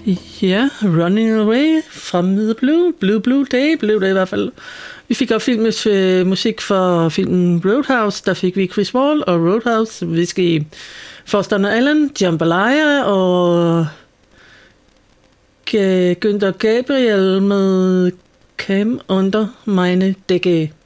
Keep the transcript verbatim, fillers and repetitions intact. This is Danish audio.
Ja, Running Away from the Blue, Blue Blue Day blev det i hvert fald. Vi fik også filmisk øh, musik for filmen Roadhouse, der fik vi Chris Wall og Roadhouse. Vi skal Foster og Allen, Jambalaya og G- Günther Gabriel med Came Under Meine Decke.